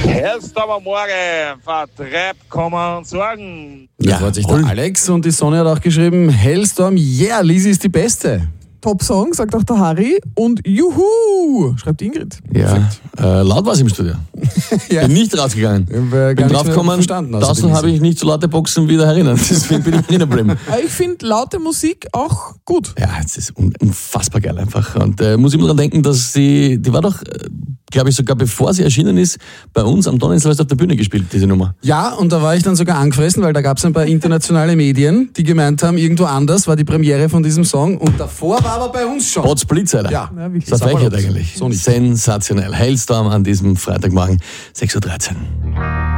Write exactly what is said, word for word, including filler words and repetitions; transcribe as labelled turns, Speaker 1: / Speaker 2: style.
Speaker 1: Hellstorm am Morgen, vertreibt Kummer und Sorgen.
Speaker 2: Das freut sich der Alex und die Sonne hat auch geschrieben, Hellstorm, yeah, Lisi ist die Beste.
Speaker 3: Top-Song, sagt auch der Harry. Und Juhu, schreibt Ingrid.
Speaker 4: Ja, äh, laut war es im Studio.
Speaker 2: Ja.
Speaker 4: Bin nicht rausgegangen.
Speaker 2: Ich hab, äh, gar
Speaker 4: Bin
Speaker 2: nichts
Speaker 4: draufgekommen,
Speaker 2: mehr verstanden, also
Speaker 4: draußen
Speaker 2: bin ich
Speaker 4: habe
Speaker 2: so.
Speaker 4: ich nicht so laute Boxen wieder erinnern. Deswegen bin ich drinnen geblieben.
Speaker 3: Aber ich finde laute Musik auch gut.
Speaker 4: Ja, es ist un- unfassbar geil einfach. Und äh, muss immer dran denken, dass sie, die war doch, äh, glaube ich, sogar bevor sie erschienen ist, bei uns am Donnerstag auf der Bühne gespielt, diese Nummer.
Speaker 2: Ja, und da war ich dann sogar angefressen, weil da gab es ein paar internationale Medien, die gemeint haben, irgendwo anders war die Premiere von diesem Song und davor war aber bei uns schon.
Speaker 4: Trotz Blitzeiler.
Speaker 2: Ja,
Speaker 3: Ja, wirklich.
Speaker 4: Das ist eine Frechheit
Speaker 2: Sauber.
Speaker 4: eigentlich.
Speaker 2: So nicht.
Speaker 4: Sensationell. Hailstorm an diesem Freitagmorgen, sechs Uhr dreizehn.